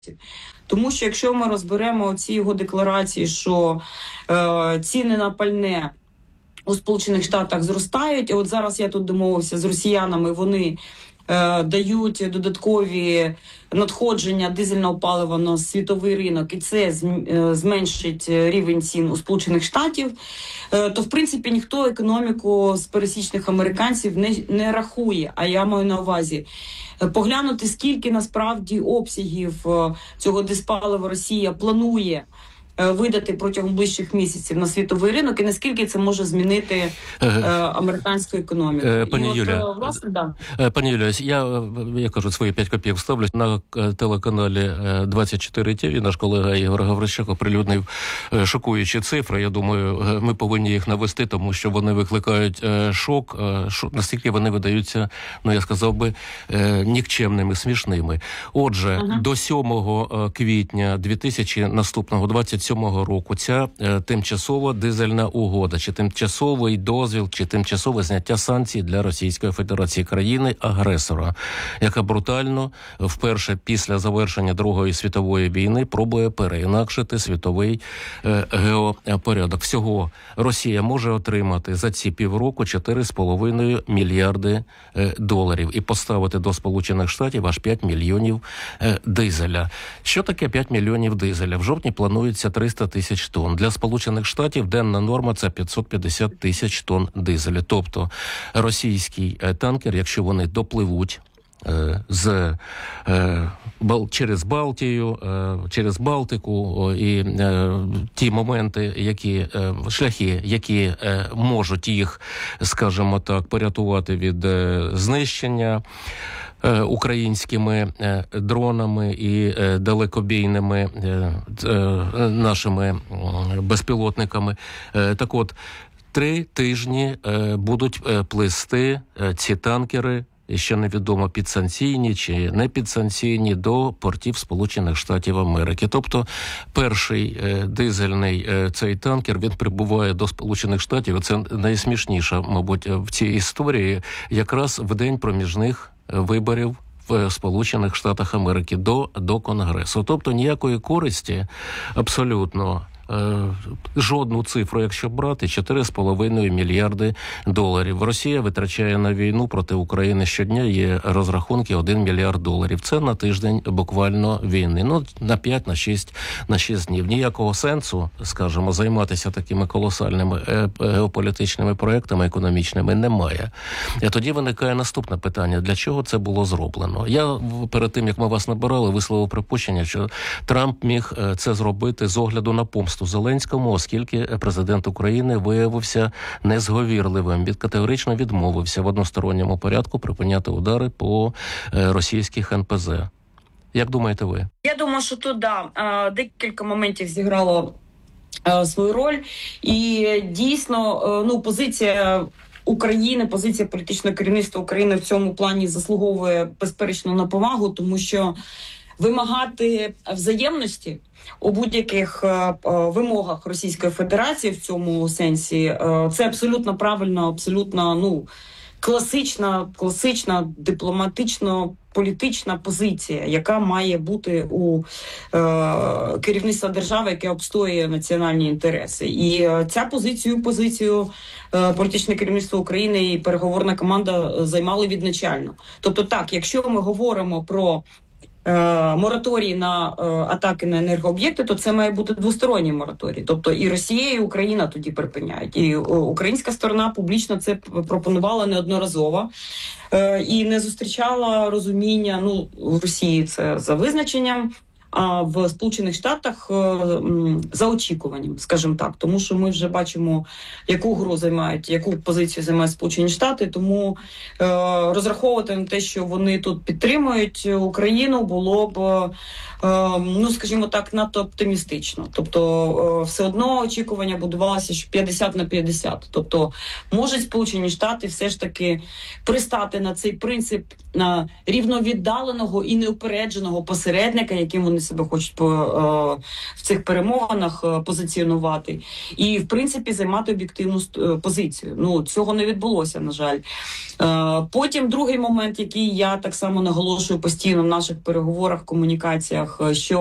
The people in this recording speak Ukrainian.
Тому що якщо ми розберемо ці його декларації, що ціни на пальне у Сполучених Штатах зростають, і от зараз я тут домовився з росіянами, вони дають додаткові надходження дизельного палива на світовий ринок, і це зменшить рівень цін у Сполучених Штатів, то, в принципі, ніхто економіку з пересічних американців не рахує. А я маю на увазі поглянути, скільки насправді обсягів цього диспалива Росія планує видати протягом ближчих місяців на світовий ринок, і наскільки це може змінити американську економіку. Пані Юлія, я кажу, свої 5 копійок ставлю. На телеканалі 24 ТВ наш колега Ігор Гаврищак оприлюднив шокуючі цифри. Я думаю, ми повинні їх навести, тому що вони викликають шок, наскільки вони видаються, я сказав би, нікчемними, смішними. Отже, до 7 квітня 2027 року ця тимчасова дизельна угода, чи тимчасовий дозвіл, чи тимчасове зняття санкцій для Російської Федерації, країни-агресора, яка брутально вперше після завершення Другої світової війни пробує переінакшити світовий геопорядок. Всього Росія може отримати за ці півроку 4,5 мільярди доларів і поставити до Сполучених Штатів аж 5 мільйонів дизеля. Що таке 5 мільйонів дизеля? В жовтні планується 300 тисяч тонн. Для Сполучених Штатів денна норма – це 550 тисяч тонн дизеля. Тобто російський танкер, якщо вони допливуть через Балтію, через Балтику і ті моменти, шляхи, які можуть їх, скажімо так, порятувати від знищення українськими дронами і далекобійними нашими безпілотниками. Так от, 3 тижні будуть плисти ці танкери, ще невідомо підсанкційні чи не підсанкційні, до портів Сполучених Штатів Америки. Тобто перший дизельний цей танкер, він прибуває до Сполучених Штатів, і це найсмішніше, мабуть, в цій історії, якраз в день проміжних виборів в Сполучених Штатах Америки до Конгресу. Тобто ніякої користі абсолютно. Жодну цифру, якщо брати, 4,5 мільярди доларів. Росія витрачає на війну проти України щодня, є розрахунки 1 мільярд доларів. Це на тиждень буквально війни. На 5, на 6 днів. Ніякого сенсу, скажімо, займатися такими колосальними геополітичними проектами економічними немає. І тоді виникає наступне питання. Для чого це було зроблено? Я перед тим, як ми вас набирали, висловив припущення, що Трамп міг це зробити з огляду на помсту Зеленському, оскільки президент України виявився незговірливим. Категорично відмовився в односторонньому порядку припиняти удари по російських НПЗ. Як думаєте ви? Я думаю, що тут, декілька моментів зіграло свою роль. І дійсно, позиція України, позиція політичного керівництва України в цьому плані заслуговує, безперечно, на повагу, тому що вимагати взаємності у будь-яких вимогах Російської Федерації в цьому сенсі це абсолютно правильно, абсолютно класична дипломатично-політична позиція, яка має бути у керівництва держави, яке обстоює національні інтереси. І ця позицію політичне керівництво України і переговорна команда займали відначально. Тобто так, якщо ми говоримо про мораторій на атаки на енергооб'єкти, то це має бути двосторонній мораторій. Тобто і Росія, і Україна тоді припиняють. І українська сторона публічно це пропонувала неодноразово і не зустрічала розуміння, в Росії це за визначенням, а в Сполучених Штатах за очікуванням, скажімо так. Тому що ми вже бачимо, яку позицію займають Сполучені Штати, тому розраховувати на те, що вони тут підтримують Україну, було б, скажімо так, надто оптимістично. Тобто все одно очікування будувалося, що 50 на 50. Тобто можуть Сполучені Штати все ж таки пристати на цей принцип рівновіддаленого і неупередженого посередника, яким вони себе хочуть в цих перемовинах позиціонувати, і в принципі займати об'єктивну позицію. Ну, цього не відбулося, на жаль. Потім другий момент, який я так само наголошую постійно в наших переговорах, комунікаціях, що